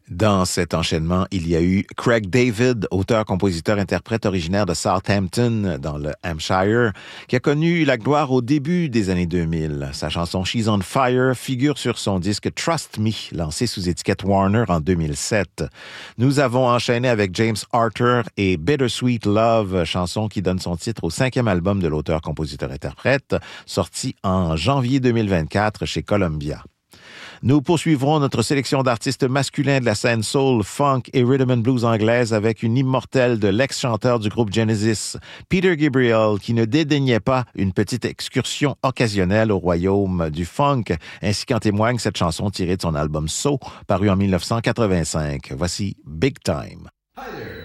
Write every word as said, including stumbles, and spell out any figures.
Dans cet enchaînement, il y a eu Craig David, auteur, compositeur, interprète originaire de Southampton, dans le Hampshire, qui a connu la gloire au début des années deux mille. Sa chanson She's on Fire figure sur son disque Trust Me, lancé sous étiquette Warner en deux mille sept. Nous avons enchaîné avec James Arthur et Bittersweet Love, chanson qui donne son titre au cinquième album de l'auteur, compositeur, interprète, sorti en janvier deux mille vingt-quatre chez Columbia. Nous poursuivrons notre sélection d'artistes masculins de la scène soul, funk et rhythm and blues anglaise avec une immortelle de l'ex-chanteur du groupe Genesis, Peter Gabriel, qui ne dédaignait pas une petite excursion occasionnelle au royaume du funk, ainsi qu'en témoigne cette chanson tirée de son album So, paru en dix-neuf cent quatre-vingt-cinq. Voici Big Time. Hi there.